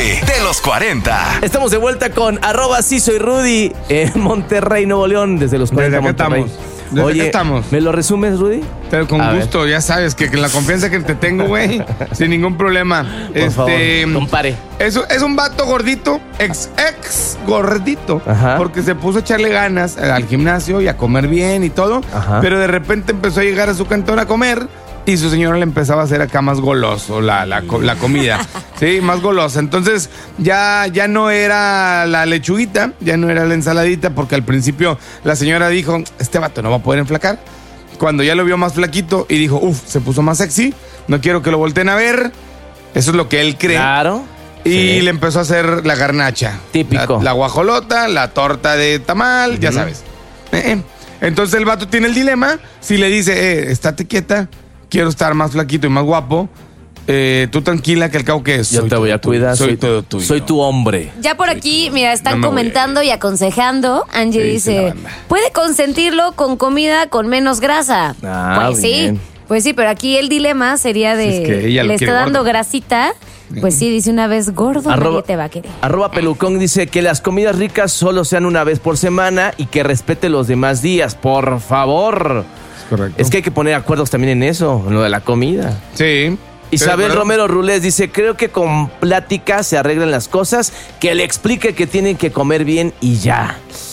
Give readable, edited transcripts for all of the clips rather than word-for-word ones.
Párate de los 40. Estamos de vuelta con @sí soy Rudy en Monterrey, Nuevo León, desde los 40 Desde acá Monterrey. estamos. Desde Oye, acá estamos. ¿me lo resumes, Rudy? Pero con A gusto, ya sabes que la confianza que te tengo, güey, sin ningún problema. Por favor, compare. Eso es un vato gordito, ex gordito, Ajá. porque se puso a echarle ganas al gimnasio y a comer bien y todo, Ajá. pero de repente empezó a llegar a su cantón a comer y su señora le empezaba a hacer acá más goloso la comida, sí, más golosa. Entonces ya no era la lechuguita, ya no era la ensaladita, porque al principio la señora dijo, este vato no va a poder enflacar. Cuando ya lo vio más flaquito y dijo, se puso más sexy, no quiero que lo volteen a ver. Eso es lo que él cree. Claro. Y Sí. le empezó a hacer la garnacha. Típico. La guajolota, la torta de tamal, ya sabes. Entonces el vato tiene el dilema. Si le dice, estate quieta, quiero estar más flaquito y más guapo, tú tranquila que al cabo que es. Yo te voy a cuidar. Soy todo tuyo. Soy tu hombre. Ya por aquí, mira, están No me voy a comentando y aconsejando. Angie ¿Qué dice la dice, banda? puede consentirlo con comida con menos grasa. Ah, pues bien. sí, pues sí, pero aquí el dilema sería de, Si es que ella lo le está quiere dando gordo. grasita. Pues sí, dice una vez gordo, nadie te va a querer. @pelucón dice que las comidas ricas solo sean una vez por semana y que respete los demás días, por favor. Es correcto. Es que hay que poner acuerdos también en eso, en lo de la comida. Sí. Isabel Pero- Romero Rulés dice, creo que con plática se arreglan las cosas, que le explique que tienen que comer bien y ya.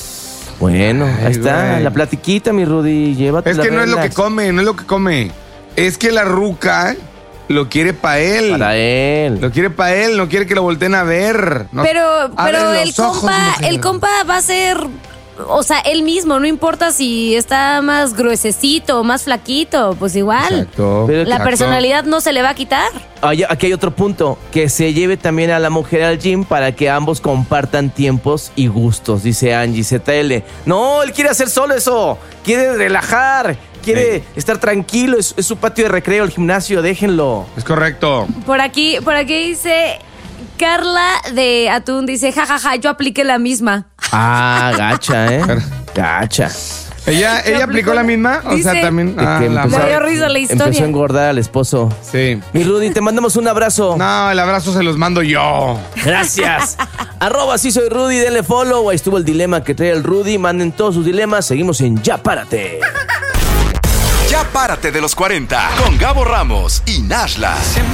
Bueno, Ay, ahí está, güey. la platiquita, mi Rudy, llévate. Es que no es lo que come, no es lo que come. Es que la ruca lo quiere para él. Para él. Lo quiere para él, no quiere que lo volteen a ver. No, Pero abren el los ojos, mujer. compa va a ser, o sea, él mismo, no importa si está más gruesecito o más flaquito, pues igual. Exacto. Pero- La Exacto. personalidad no se le va a quitar. Aquí hay otro punto, que se lleve también a la mujer al gym para que ambos compartan tiempos y gustos, dice Angie ZL. No, él quiere hacer solo eso, quiere relajar, quiere estar tranquilo, es su patio de recreo, el gimnasio, déjenlo. Es correcto. Por aquí dice Carla de Atún, dice, jajaja, yo apliqué la misma. Ah, gacha, gacha. ¿Ella aplicó la misma? O sea, Dice- también. Que La Me madre. dio risa la historia. Empezó a engordar al esposo. Sí. Mi Rudy, te mandamos un abrazo. No, el abrazo se los mando yo. Gracias. @sí soy Rudy, denle follow. Ahí estuvo el dilema que trae el Rudy. Manden todos sus dilemas. Seguimos en Ya Párate. Ya Párate de los 40 con Gabo Ramos y Nashla.